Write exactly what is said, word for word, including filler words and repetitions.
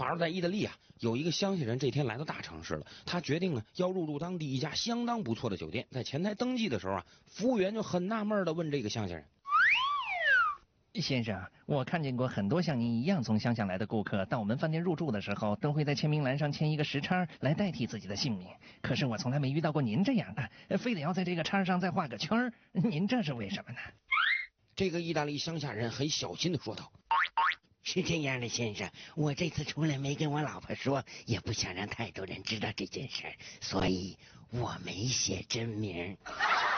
话说在意大利啊，有一个乡下人这天来到大城市了，他决定呢要入住当地一家相当不错的酒店。在前台登记的时候啊，服务员就很纳闷的问这个乡下人： 先生，我看见过很多像您一样从乡下来的顾客，到我们饭店入住的时候，都会在签名栏上签一个时叉来代替自己的姓名。可是我从来没遇到过您这样的，非得要在这个叉上再画个圈儿。您这是为什么呢？ 这个意大利乡下人很小心的说道： 是这样的，先生，我这次出来没跟我老婆说，也不想让太多人知道这件事，所以我没写真名。